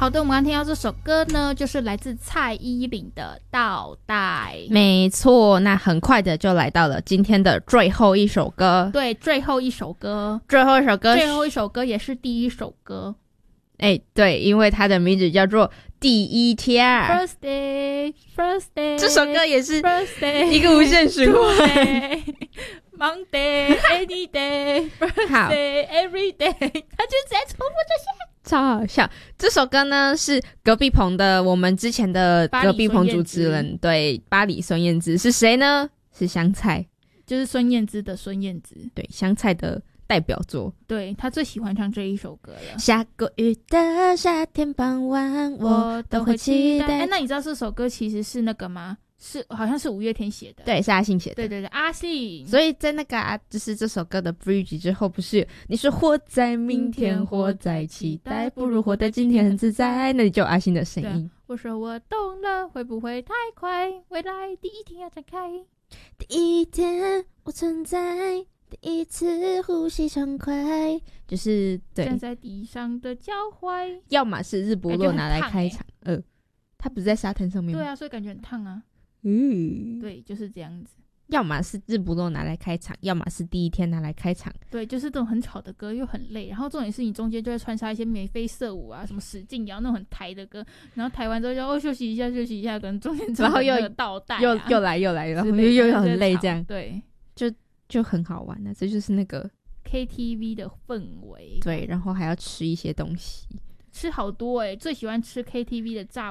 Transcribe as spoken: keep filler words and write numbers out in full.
好的，我们刚听到这首歌呢，就是来自蔡依林的《倒带》。 没错，那很快的就来到了今天的最后一首歌。 对，最后一首歌， 最后一首歌， 最后一首歌也是第一首歌。 哎，对，因为它的名字叫做《第一天》。 First day, first day， 这首歌也是 first day， 一个无限循环。 Monday, any day, first day, every day， 他就在重复这些。 超好笑！这首歌呢是隔壁棚的我们之前的隔壁棚主持人，对，巴黎孙燕姿是谁呢？是香菜， 就是孙燕姿的孙燕姿， 对，香菜的代表作。 对，他最喜欢唱这一首歌了。 下过雨的夏天傍晚，我都会期待。 哎，那你知道这首歌其实是那个吗？是好像是五月天写的， 对，是阿信写的， 对对对，阿信。 所以在那个啊，就是这首歌的 bridge 之后，不是你说活在明天，活在期待，不如活在今天很自在，那里就有阿信的声音。 我说我懂了，会不会太快？未来第一天要展开， 第一天我存在，第一次呼吸畅快，就是对站在地上的脚踝， 要么是日不落拿来开场，欸、呃，他不是在沙滩上面吗？ 对啊，所以感觉很烫啊。 嗯， 对，就是这样子。 要么是日不落拿来开场，要么是第一天拿来开场。 对，就是这种很吵的歌又很累，然后重点是你中间就会穿插一些眉飞色舞啊，什么使劲摇那种很台的歌，然后台完之后就哦休息一下休息一下，可能中间然后又倒带、啊、 又又来又来，然后又又很累这样。 对， 就就很好玩的、啊，这就是那个 K T V 的氛围。 对，然后还要吃一些东西。 吃好多哎、欸，最喜欢吃 K T V 的炸